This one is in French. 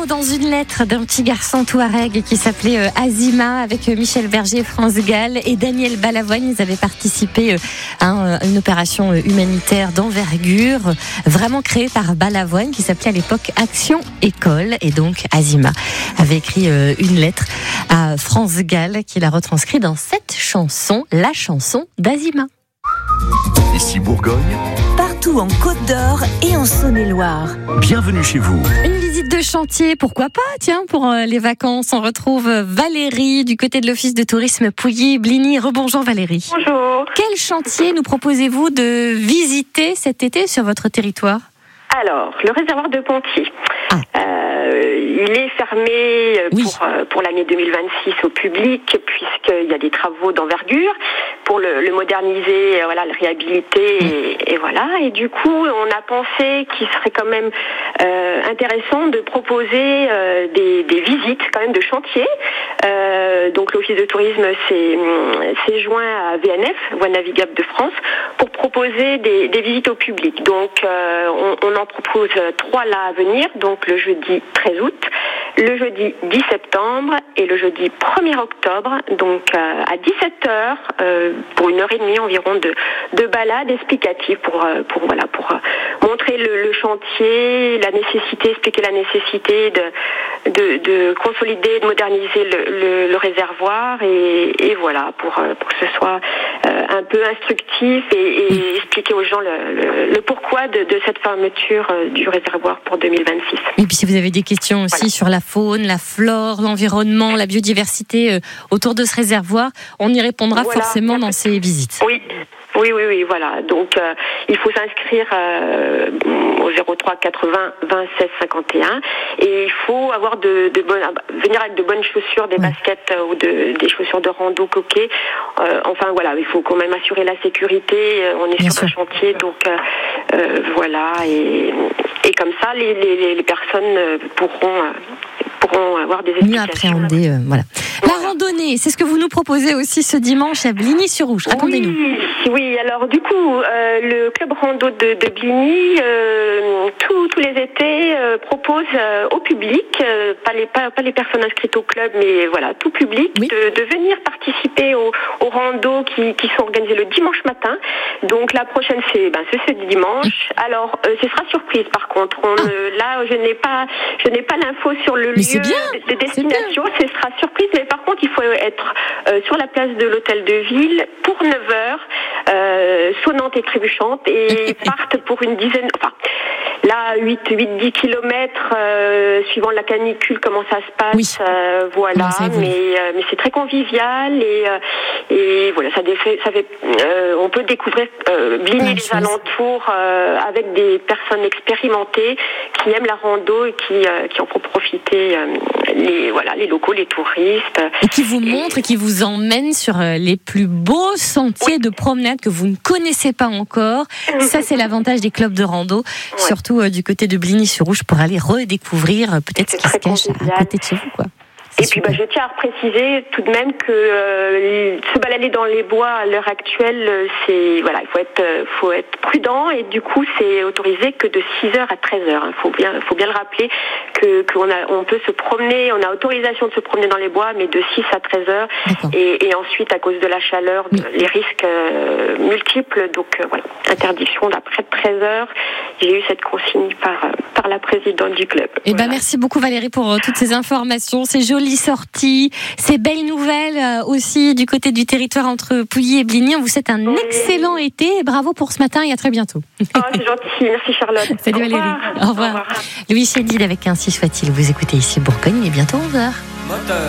dans une lettre d'un petit garçon touareg qui s'appelait Azima, avec Michel Berger, France Gall et Daniel Balavoine. Ils avaient participé à une opération humanitaire d'envergure, vraiment créée par Balavoine, qui s'appelait à l'époque Action École. Et donc Azima avait écrit une lettre à France Gall qui l'a retranscrit dans cette chanson, la chanson d'Azima. Ici Bourgogne, partout en Côte d'Or et en Saône-et-Loire. Bienvenue chez vous. Une visite de chantier, pourquoi pas, tiens, pour les vacances. On retrouve Valérie du côté de l'Office de tourisme Pouilly-Bligny. Rebonjour Valérie. Bonjour. Quel chantier nous proposez-vous de visiter cet été sur votre territoire ? Alors, le réservoir de Ponty. Il est fermé pour l'année 2026 au public, puisqu'il y a des travaux d'envergure pour le moderniser, le réhabiliter et voilà. Et du coup, on a pensé qu'il serait quand même intéressant de proposer des visites quand même de chantier. Donc l'Office de tourisme s'est joint à VNF, Voies navigables de France, pour proposer des visites au public. Donc on en propose 3 là à venir, donc le jeudi 13 août, le jeudi 10 septembre et le jeudi 1er octobre, donc à 17h, pour 1h30 environ de balade explicative pour montrer le chantier, expliquer la nécessité de consolider, de moderniser le réservoir et voilà, pour que ce soit un peu instructif et expliquer aux gens le pourquoi de cette fermeture du réservoir pour 2026. Et puis si vous avez des questions aussi sur la faune, la flore, l'environnement, la biodiversité autour de ce réservoir, on y répondra forcément dans ces visites. Oui, voilà. Donc, il faut s'inscrire au 03 80 20 16 51 et il faut avoir venir avec de bonnes chaussures, des baskets ou des chaussures de rando coquées. Il faut quand même assurer la sécurité. On est sur un chantier, donc voilà. Et comme ça, les personnes pourront avoir des explications. Mieux appréhender, voilà. La randonnée, c'est ce que vous nous proposez aussi ce dimanche à Bligny-sur-Ouche. Racontez-nous. Oui, alors du coup, le club rando de Bligny, tous les étés, propose au public, pas les personnes inscrites au club, mais voilà, tout public, de venir participer aux randos qui sont organisés le dimanche matin. Donc la prochaine, c'est ce dimanche. Alors, ce sera surprise par contre. Là, je n'ai pas l'info sur le lieu de destination. Ce sera surprise, mais par contre, il faut être sur la place de l'hôtel de ville pour 9h, sonnante et trébuchante, et partent pour une dizaine, 8-10 kilomètres, suivant la canicule, comment ça se passe, mais c'est très convivial et voilà, on peut découvrir Bligny les alentours avec des personnes expérimentées qui aiment la rando et qui en font profiter les locaux, les touristes. Et qui vous montrent et qui vous emmènent sur les plus beaux sentiers de promenade que vous ne connaissez pas encore. Ça, c'est l'avantage des clubs de rando, surtout du côté de Bligny-sur-Ouche, pour aller redécouvrir peut-être ce qui se cache à côté de chez vous, quoi. Et puis je tiens à préciser tout de même que se balader dans les bois à l'heure actuelle, il faut être prudent, et du coup c'est autorisé que de 6h à 13h. Il faut bien le rappeler qu'on peut se promener, on a autorisation de se promener dans les bois, mais de 6 à 13h. Et ensuite, à cause de la chaleur, les risques multiples, donc interdiction d'après 13h. J'ai eu cette consigne par la présidente du club. Merci beaucoup Valérie pour toutes ces informations, ces jolies sorties, ces belles nouvelles aussi du côté du territoire entre Pouilly et Bligny. On vous souhaite un excellent été et bravo pour ce matin et à très bientôt. C'est gentil, merci Charlotte. Salut Valérie. Au revoir. Louis Chédid avec Ainsi soit-il. Vous écoutez ici Bourgogne, il est bientôt 11h.